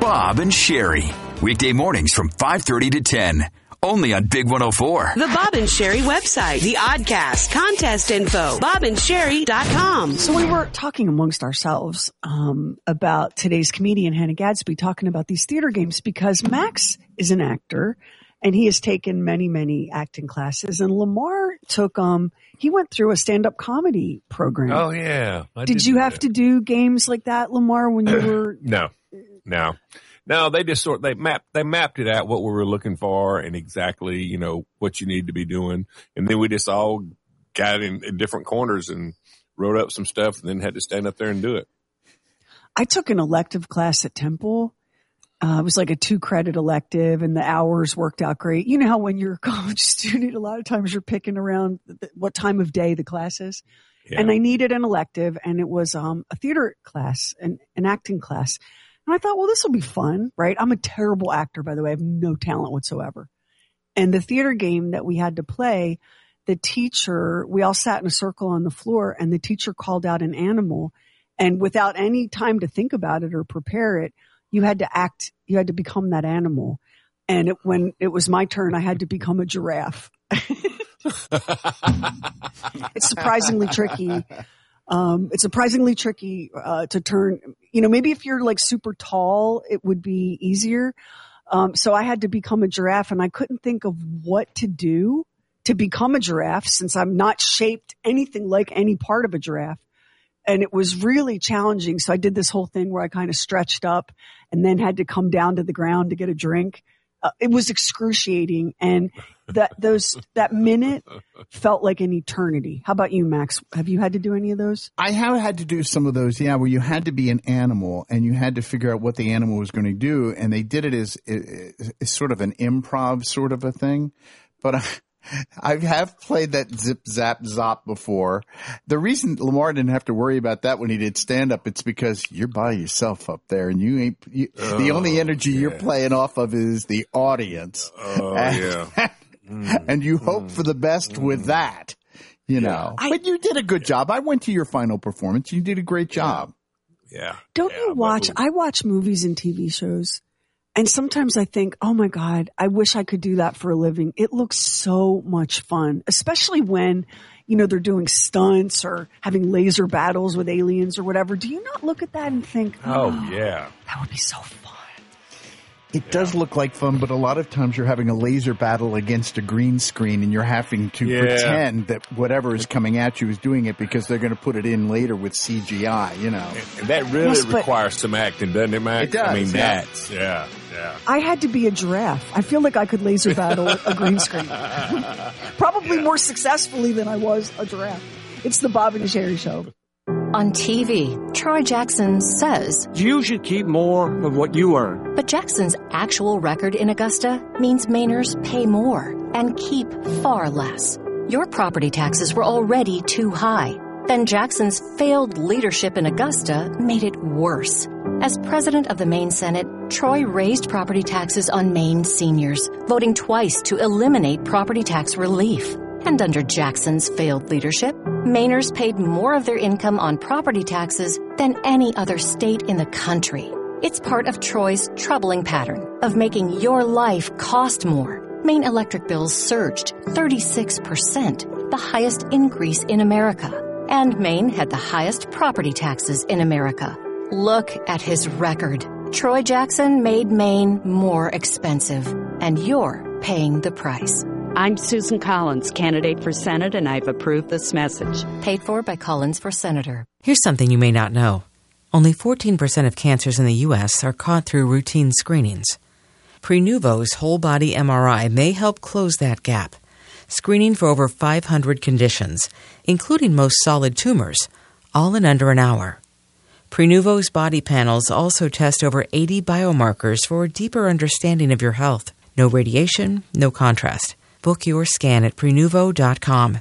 Bob and Sherry. Weekday mornings from 5:30 to 10. Only on Big 104. The Bob and Sherry website, the Oddcast, contest info, bobandSherry.com. So we were talking amongst ourselves about today's comedian, Hannah Gadsby, talking about these theater games because Max is an actor and he has taken many, many acting classes. And Lamar took, he went through a stand-up comedy program. Oh, yeah. Did you have to do games like that, Lamar, when you were? No, they just they mapped it out what we were looking for and exactly, what you need to be doing. And then we just all got in different corners and wrote up some stuff and then had to stand up there and do it. I took an elective class at Temple. It was like a 2-credit elective and the hours worked out great. You know how when you're a college student, a lot of times you're picking around what time of day the class is. Yeah. And I needed an elective and it was a theater class, an acting class. And I thought, well, this will be fun, right? I'm a terrible actor, by the way. I have no talent whatsoever. And the theater game that we had to play, the teacher, we all sat in a circle on the floor and the teacher called out an animal. And without any time to think about it or prepare it, you had to become that animal. And when it was my turn, I had to become a giraffe. It's surprisingly tricky. It's surprisingly tricky to turn, maybe if you're like super tall, it would be easier. So I had to become a giraffe and I couldn't think of what to do to become a giraffe since I'm not shaped anything like any part of a giraffe. And it was really challenging. So I did this whole thing where I kind of stretched up and then had to come down to the ground to get a drink. It was excruciating. And that minute felt like an eternity. How about you, Max? Have you had to do any of those? I have had to do some of those, yeah, where you had to be an animal and you had to figure out what the animal was going to do. And they did it as sort of an improv sort of a thing. But I have played that zip, zap, zop before. The reason Lamar didn't have to worry about that when he did stand-up, it's because you're by yourself up there and the only energy you're playing off of is the audience. And you hope for the best with that, But you did a good job. I went to your final performance. You did a great job. Yeah. Don't you watch? I watch movies and TV shows. And sometimes I think, oh my God, I wish I could do that for a living. It looks so much fun, especially when, they're doing stunts or having laser battles with aliens or whatever. Do you not look at that and think, yeah, that would be so fun? It does look like fun, but a lot of times you're having a laser battle against a green screen and you're having to pretend that whatever is coming at you is doing it because they're going to put it in later with CGI, And that really requires some acting, doesn't it, Max? It does. Yeah. I had to be a giraffe. I feel like I could laser battle a green screen. Probably more successfully than I was a giraffe. It's the Bob and Sherry Show. On TV, Troy Jackson says, "You should keep more of what you earn." But Jackson's actual record in Augusta means Mainers pay more and keep far less. Your property taxes were already too high. Then Jackson's failed leadership in Augusta made it worse. As president of the Maine Senate, Troy raised property taxes on Maine seniors, voting twice to eliminate property tax relief. And under Jackson's failed leadership, Mainers paid more of their income on property taxes than any other state in the country. It's part of Troy's troubling pattern of making your life cost more. Maine electric bills surged 36%, the highest increase in America. And Maine had the highest property taxes in America. Look at his record. Troy Jackson made Maine more expensive, and you're paying the price. I'm Susan Collins, candidate for Senate, and I've approved this message. Paid for by Collins for Senator. Here's something you may not know. Only 14% of cancers in the U.S. are caught through routine screenings. Prenuvo's whole-body MRI may help close that gap, screening for over 500 conditions, including most solid tumors, all in under an hour. Prenuvo's body panels also test over 80 biomarkers for a deeper understanding of your health. No radiation, no contrast. Book your scan at Prenuvo.com.